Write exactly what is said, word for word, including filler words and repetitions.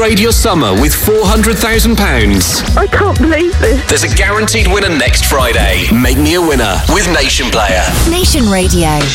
Upgrade your summer with four hundred thousand pounds. I can't believe this. There's a guaranteed winner next Friday. Make me a winner with Nation Player. Nation Radio.